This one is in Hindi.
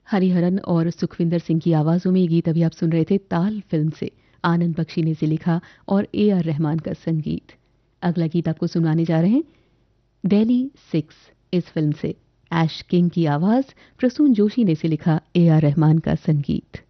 हरिहरन और सुखविंदर सिंह की आवाज़ों में ये गीत अभी आप सुन रहे थे ताल फिल्म से। आनंद बख्शी ने इसे लिखा और AR रहमान का संगीत। अगला गीत आपको सुनाने जा रहे हैं दिल्ली 6 इस फिल्म से। ऐश किंग की आवाज़, प्रसून जोशी ने इसे लिखा, AR रहमान का संगीत।